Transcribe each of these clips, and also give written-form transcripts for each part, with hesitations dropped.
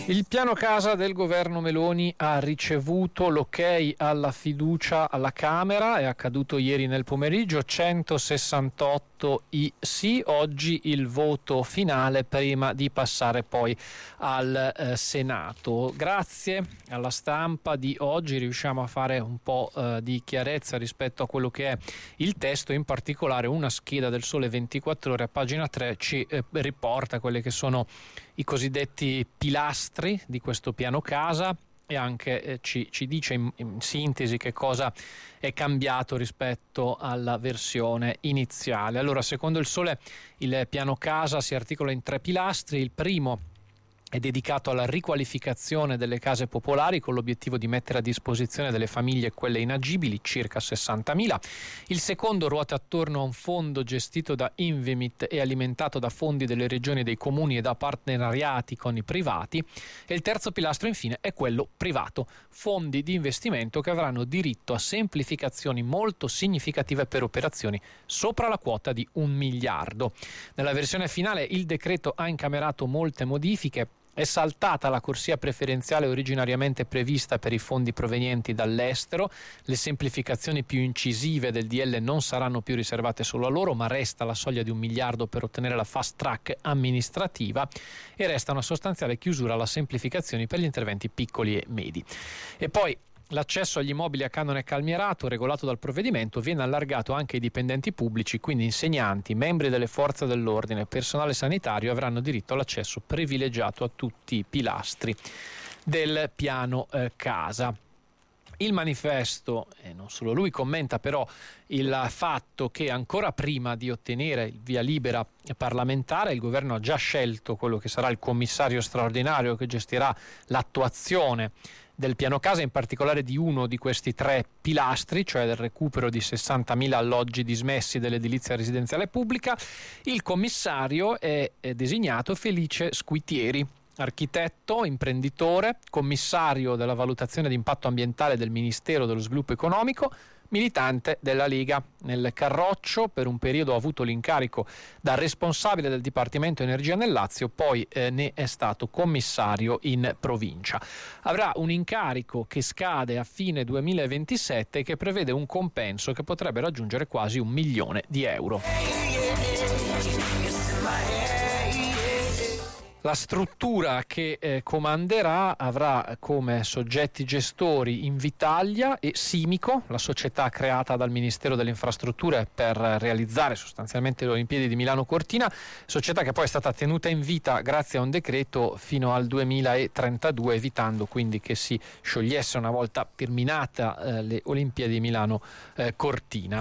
Il piano casa del governo Meloni ha ricevuto l'ok alla fiducia alla Camera, è accaduto ieri nel pomeriggio, 168 i sì, oggi il voto finale prima di passare poi al Senato. Grazie alla stampa di oggi riusciamo a fare un po' di chiarezza rispetto a quello che è il testo, in particolare una scheda del Sole 24 Ore a pagina 3 ci riporta quelle che sono i cosiddetti pilastri di questo piano casa e anche ci dice in sintesi che cosa è cambiato rispetto alla versione iniziale. Allora, secondo il Sole, il piano casa si articola in 3 pilastri. Il primo è dedicato alla riqualificazione delle case popolari con l'obiettivo di mettere a disposizione delle famiglie quelle inagibili, circa 60.000. Il secondo ruota attorno a un fondo gestito da Invimit e alimentato da fondi delle regioni e dei comuni e da partenariati con i privati. E il terzo pilastro infine è quello privato, fondi di investimento che avranno diritto a semplificazioni molto significative per operazioni sopra la quota di 1 miliardo. Nella versione finale il decreto ha incamerato molte modifiche. È saltata la corsia preferenziale originariamente prevista per i fondi provenienti dall'estero. Le semplificazioni più incisive del DL non saranno più riservate solo a loro, ma resta la soglia di 1 miliardo per ottenere la fast track amministrativa e resta una sostanziale chiusura alla semplificazioni per gli interventi piccoli e medi. E poi l'accesso agli immobili a canone calmierato, regolato dal provvedimento, viene allargato anche ai dipendenti pubblici, quindi insegnanti, membri delle forze dell'ordine, personale sanitario avranno diritto all'accesso privilegiato a tutti i pilastri del piano casa. Il manifesto, e non solo lui, commenta però il fatto che ancora prima di ottenere il via libera parlamentare il governo ha già scelto quello che sarà il commissario straordinario che gestirà l'attuazione del piano casa, in particolare di uno di questi 3 pilastri, cioè del recupero di 60.000 alloggi dismessi dell'edilizia residenziale pubblica. Il commissario è designato Felice Squitieri, architetto, imprenditore, commissario della valutazione di impatto ambientale del Ministero dello Sviluppo Economico, militante della Lega. Nel Carroccio per un periodo ha avuto l'incarico da responsabile del Dipartimento Energia nel Lazio, poi ne è stato commissario in provincia. Avrà un incarico che scade a fine 2027 e che prevede un compenso che potrebbe raggiungere quasi 1 milione di euro. La struttura che comanderà avrà come soggetti gestori Invitalia e Simico, la società creata dal Ministero delle Infrastrutture per realizzare sostanzialmente le Olimpiadi di Milano Cortina, società che poi è stata tenuta in vita grazie a un decreto fino al 2032, evitando quindi che si sciogliesse una volta terminata le Olimpiadi di Milano Cortina.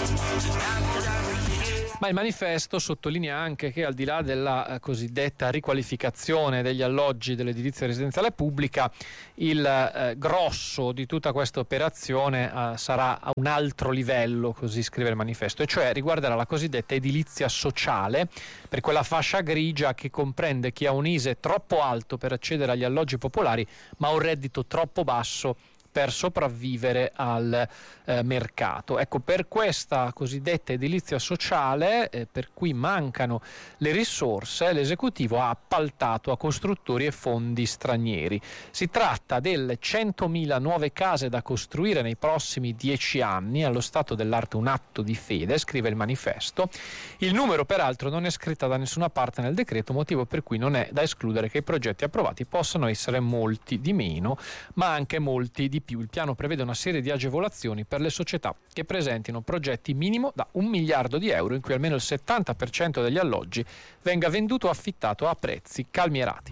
Ma il manifesto sottolinea anche che al di là della cosiddetta riqualificazione degli alloggi dell'edilizia residenziale pubblica, il grosso di tutta questa operazione sarà a un altro livello, così scrive il manifesto, e cioè riguarderà la cosiddetta edilizia sociale, per quella fascia grigia che comprende chi ha un ISEE troppo alto per accedere agli alloggi popolari ma un reddito troppo basso per sopravvivere al mercato. Ecco, per questa cosiddetta edilizia sociale, per cui mancano le risorse, l'esecutivo ha appaltato a costruttori e fondi stranieri. Si tratta delle 100.000 nuove case da costruire nei prossimi 10 anni, allo stato dell'arte un atto di fede, scrive il manifesto. Il numero peraltro non è scritto da nessuna parte nel decreto, motivo per cui non è da escludere che i progetti approvati possano essere molti di meno, ma anche molti di più. Il piano prevede una serie di agevolazioni per le società che presentino progetti minimo da 1 miliardo di euro, in cui almeno il 70% degli alloggi venga venduto o affittato a prezzi calmierati.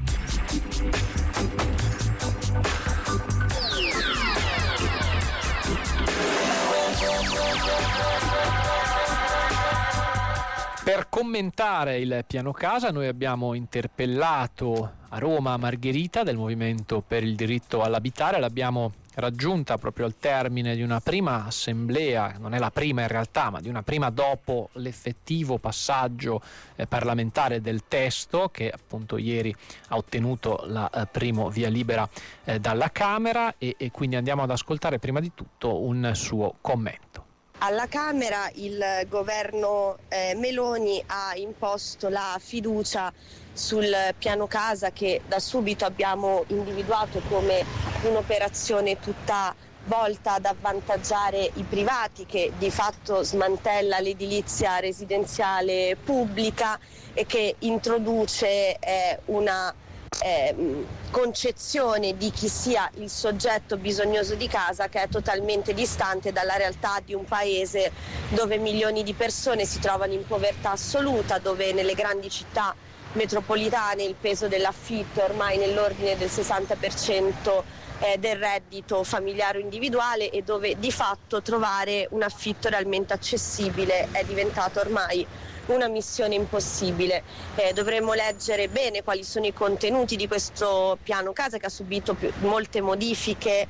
Per commentare il piano casa noi abbiamo interpellato a Roma Margherita del Movimento per il Diritto all'Abitare, l'abbiamo raggiunta proprio al termine di una prima assemblea, non è la prima in realtà, ma di una prima dopo l'effettivo passaggio parlamentare del testo che appunto ieri ha ottenuto la primo via libera dalla Camera e quindi andiamo ad ascoltare prima di tutto un suo commento. Alla Camera il governo Meloni ha imposto la fiducia sul piano casa, che da subito abbiamo individuato come un'operazione tutta volta ad avvantaggiare i privati, che di fatto smantella l'edilizia residenziale pubblica e che introduce una concezione di chi sia il soggetto bisognoso di casa che è totalmente distante dalla realtà di un paese dove milioni di persone si trovano in povertà assoluta, dove nelle grandi città metropolitane il peso dell'affitto è ormai nell'ordine del 60% del reddito familiare o individuale, e dove di fatto trovare un affitto realmente accessibile è diventato ormai una missione impossibile. Dovremmo leggere bene quali sono i contenuti di questo piano casa, che ha subito molte modifiche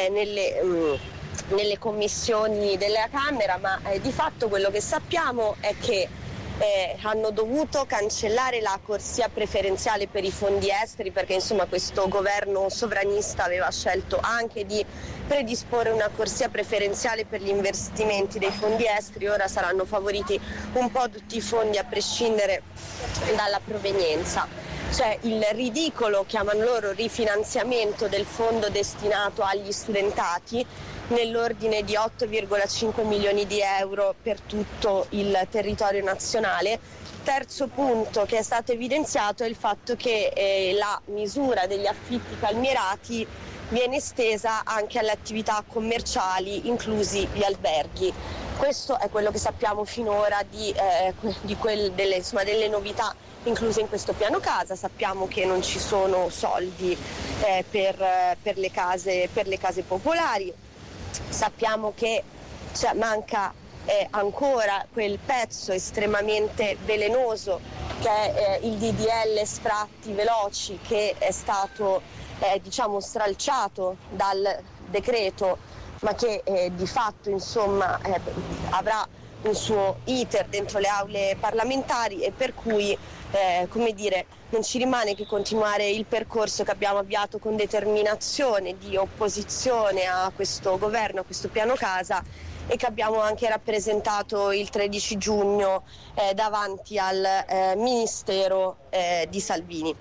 nelle commissioni della Camera, ma di fatto quello che sappiamo è che hanno dovuto cancellare la corsia preferenziale per i fondi esteri, perché insomma questo governo sovranista aveva scelto anche di predisporre una corsia preferenziale per gli investimenti dei fondi esteri. Ora saranno favoriti un po' tutti i fondi a prescindere dalla provenienza. C'è il ridicolo, chiamano loro, rifinanziamento del fondo destinato agli studentati nell'ordine di 8,5 milioni di euro per tutto il territorio nazionale. Terzo punto che è stato evidenziato è il fatto che la misura degli affitti calmierati viene estesa anche alle attività commerciali, inclusi gli alberghi. Questo è quello che sappiamo finora delle novità incluse in questo piano casa. Sappiamo che non ci sono soldi per le case popolari. Sappiamo che manca ancora quel pezzo estremamente velenoso che è il DDL sfratti veloci, che è stato stralciato dal decreto, ma che di fatto avrà un suo iter dentro le aule parlamentari, e per cui non ci rimane che continuare il percorso che abbiamo avviato con determinazione di opposizione a questo governo, a questo piano casa, e che abbiamo anche rappresentato il 13 giugno davanti al Ministero di Salvini.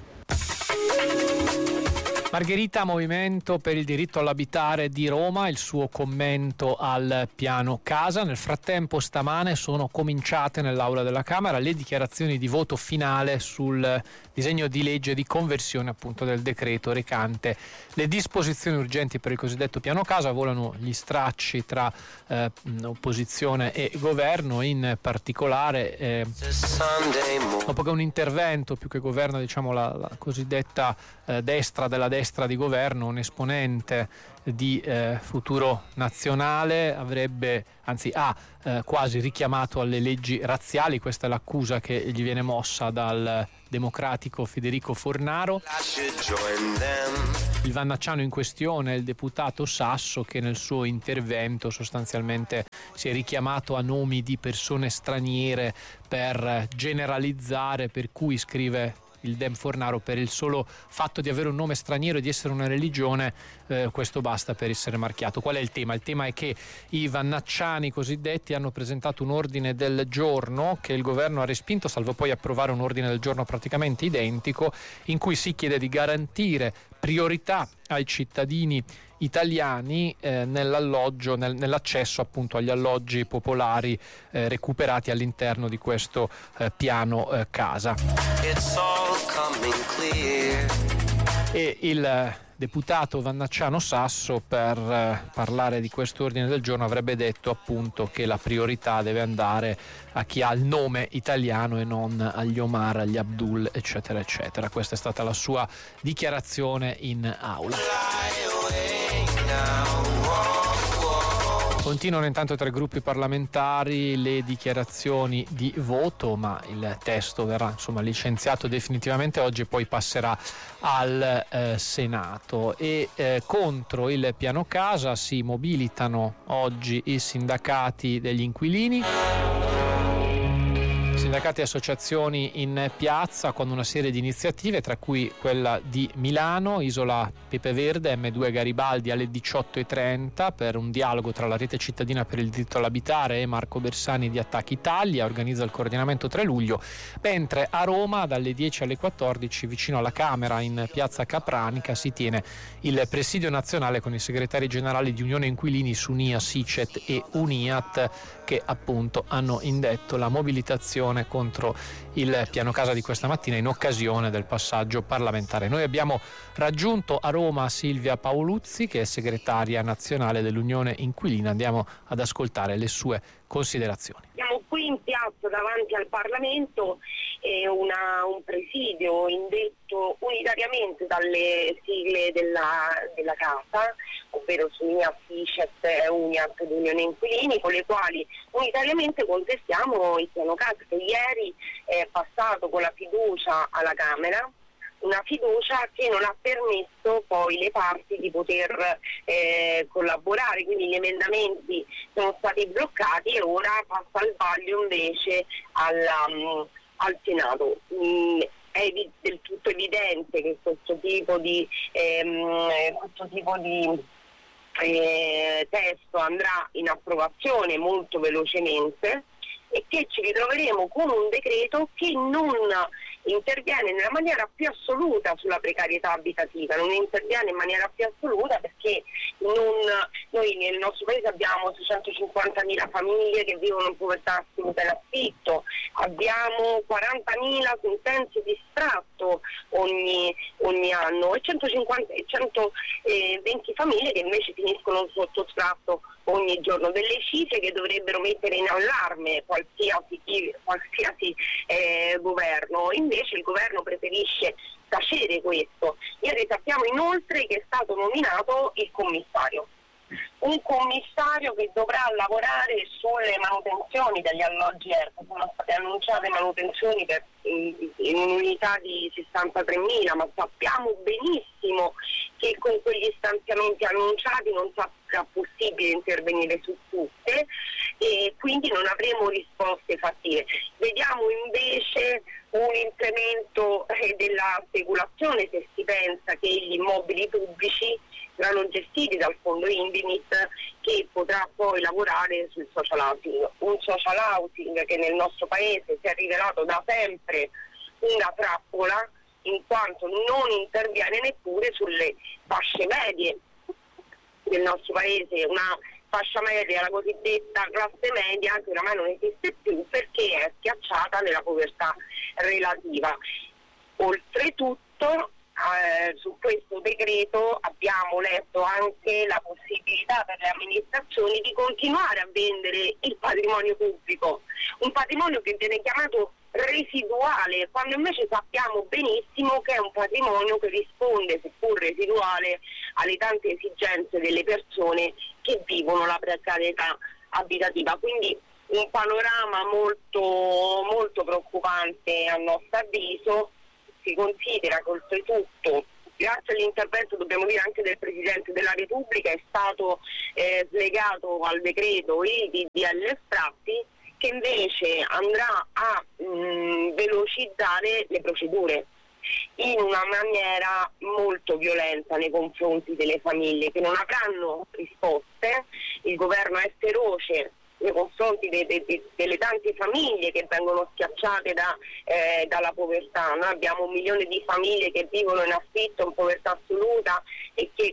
Margherita, Movimento per il diritto all'abitare di Roma, il suo commento al piano casa. Nel frattempo stamane sono cominciate nell'aula della Camera le dichiarazioni di voto finale sul disegno di legge di conversione appunto del decreto recante le disposizioni urgenti per il cosiddetto piano casa. Volano gli stracci tra opposizione e governo, in particolare dopo che un intervento, più che governo la cosiddetta destra della destra di governo, un esponente di Futuro Nazionale ha quasi richiamato alle leggi razziali. Questa è l'accusa che gli viene mossa dal democratico Federico Fornaro. Il vannacciano in questione è il deputato Sasso, che nel suo intervento sostanzialmente si è richiamato a nomi di persone straniere per generalizzare, per cui, scrive il Dem Fornaro, per il solo fatto di avere un nome straniero e di essere una religione, questo basta per essere marchiato. Qual è il tema? Il tema è che i vannacciani cosiddetti hanno presentato un ordine del giorno che il governo ha respinto, salvo poi approvare un ordine del giorno praticamente identico, in cui si chiede di garantire priorità ai cittadini italiani nell'accesso appunto agli alloggi popolari recuperati all'interno di questo piano casa. E il deputato vannacciano Sasso, per parlare di questo ordine del giorno, avrebbe detto appunto che la priorità deve andare a chi ha il nome italiano e non agli Omar, agli Abdul, eccetera eccetera. Questa è stata la sua dichiarazione in aula. Continuano intanto tra i gruppi parlamentari le dichiarazioni di voto, ma il testo verrà licenziato definitivamente oggi e poi passerà al Senato. E contro il piano casa si mobilitano oggi i sindacati degli inquilini. Sindacati e associazioni in piazza con una serie di iniziative, tra cui quella di Milano, Isola Pepe Verde, M2 Garibaldi alle 18:30 per un dialogo tra la Rete Cittadina per il Diritto all'Abitare e Marco Bersani di Attacchi Italia, organizza il coordinamento 3 luglio, mentre a Roma dalle 10 alle 14 vicino alla Camera in piazza Capranica si tiene il presidio nazionale con i segretari generali di Unione Inquilini, Sunia, Sicet e Uniat, che appunto hanno indetto la mobilitazione contro il piano casa di questa mattina in occasione del passaggio parlamentare. Noi abbiamo raggiunto a Roma Silvia Paoluzzi, che è segretaria nazionale dell'Unione Inquilina. Andiamo ad ascoltare le sue considerazioni. Siamo qui in piazza davanti al Parlamento, un presidio indetto unitariamente dalle sigle della casa, ovvero Sunia, Sicet, Uniat ed Unione Inquilini, con le quali unitariamente contestiamo il piano casa che ieri è passato con la fiducia alla Camera, una fiducia che non ha permesso poi le parti di poter collaborare, quindi gli emendamenti sono stati bloccati e ora passa il vaglio invece al Senato. È del tutto evidente che questo tipo di testo andrà in approvazione molto velocemente e che ci ritroveremo con un decreto che non interviene nella maniera più assoluta sulla precarietà abitativa, non interviene in maniera più assoluta perché noi nel nostro paese abbiamo 650.000 famiglie che vivono in povertà assoluta in affitto, abbiamo 40.000 sentenze di sfratto ogni anno e 120 famiglie che invece finiscono sotto sfratto ogni giorno, delle cifre che dovrebbero mettere in allarme qualsiasi governo. Invece il governo preferisce tacere questo. Ieri sappiamo inoltre che è stato nominato il commissario, un commissario che dovrà lavorare sulle manutenzioni degli alloggi ERP. Sono state annunciate manutenzioni in un'unità di 63.000, ma sappiamo benissimo che con quegli stanziamenti annunciati non sarà possibile intervenire su tutte e quindi non avremo risposte fattive. Vediamo invece un incremento della speculazione se si pensa che gli immobili pubblici saranno gestiti dal fondo Indimit, che potrà poi lavorare sul social housing, un social housing che nel nostro paese si è rivelato da sempre una trappola, in quanto non interviene neppure sulle fasce medie del nostro paese, una fascia media, la cosiddetta classe media, che oramai non esiste più perché è schiacciata nella povertà relativa. Oltretutto su questo decreto abbiamo letto anche la possibilità per le amministrazioni di continuare a vendere il patrimonio pubblico, un patrimonio che viene chiamato residuale, quando invece sappiamo benissimo che è un patrimonio che risponde, seppur residuale, alle tante esigenze delle persone che vivono la precarietà abitativa. Quindi un panorama molto, molto preoccupante a nostro avviso. Si considera che oltretutto, grazie all'intervento, dobbiamo dire, anche del Presidente della Repubblica, è stato slegato al decreto il DDL sfratti, che invece andrà a velocizzare le procedure in una maniera molto violenta nei confronti delle famiglie che non avranno risposte. Il governo è feroce nei confronti delle tante famiglie che vengono schiacciate dalla povertà. Noi abbiamo 1 milione di famiglie che vivono in affitto, in povertà assoluta, e che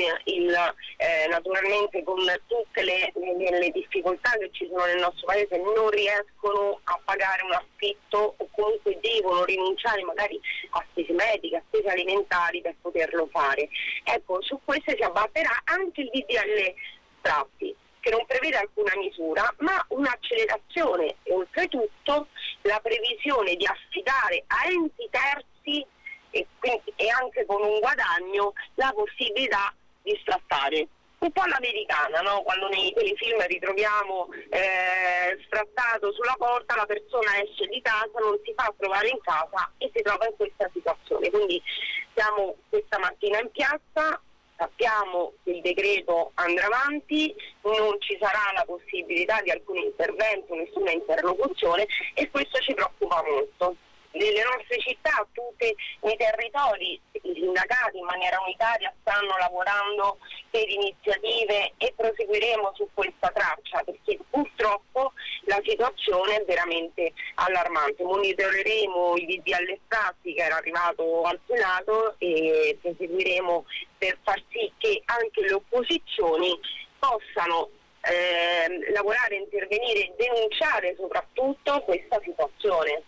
naturalmente con tutte le difficoltà che ci sono nel nostro paese non riescono a pagare un affitto o comunque devono rinunciare magari a spese mediche, a spese alimentari per poterlo fare. Ecco, su questo si abbatterà anche il DDL sfratti, che non prevede alcuna misura, ma un'accelerazione e oltretutto la previsione di affidare a enti terzi e anche con un guadagno la possibilità di sfrattare. Un po' all'americana, no? Quando nei telefilm ritroviamo sfrattato sulla porta, la persona esce di casa, non si fa trovare in casa e si trova in questa situazione. Quindi siamo questa mattina in piazza sappiamo che il decreto andrà avanti, non ci sarà la possibilità di alcun intervento, nessuna interlocuzione, e questo ci preoccupa molto. Nelle nostre città, tutti i territori, i sindacati in maniera unitaria stanno lavorando per iniziative e proseguiremo su questa traccia, perché purtroppo la situazione è veramente allarmante. Monitoreremo il DDL Stassi che era arrivato al Senato e proseguiremo per far sì che anche le opposizioni possano lavorare, intervenire e denunciare soprattutto questa situazione.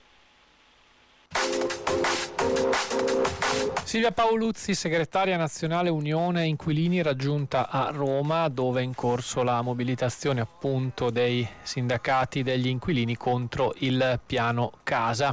Silvia Paoluzzi, segretaria nazionale Unione Inquilini, raggiunta a Roma, dove è in corso la mobilitazione appunto dei sindacati degli inquilini contro il piano casa.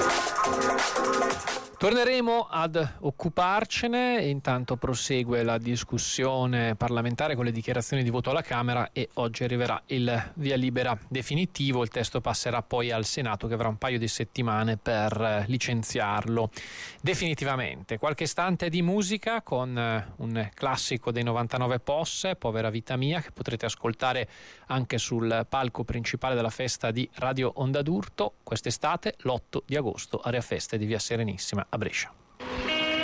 Torneremo ad occuparcene, intanto prosegue la discussione parlamentare con le dichiarazioni di voto alla Camera e oggi arriverà il via libera definitivo. Il testo passerà poi al Senato, che avrà un paio di settimane per licenziarlo definitivamente. Qualche istante di musica con un classico dei 99 Posse, Povera vita mia, che potrete ascoltare anche sul palco principale della festa di Radio Onda d'Urto quest'estate, l'8 di agosto, Area Feste di Via Serenissima a Brescia.